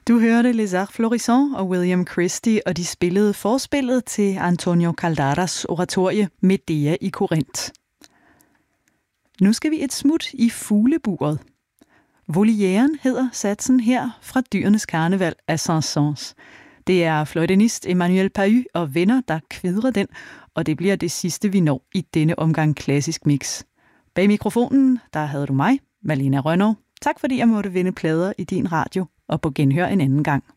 Du hørte Les Arts Florissants og William Christie, og de spillede forspillet til Antonio Caldaras oratorie Medea i Korinth. Nu skal vi et smut i fugleburet. Volieren hedder satsen her fra Dyrenes Karneval af Saint-Saëns. Det er fløjtenist Emmanuel Pahy og venner, der kvidrer den, og det bliver det sidste, vi når i denne omgang klassisk mix. Bag mikrofonen, der havde du mig, Malene Rønnow. Tak fordi jeg måtte vinde plader i din radio, og på genhør en anden gang.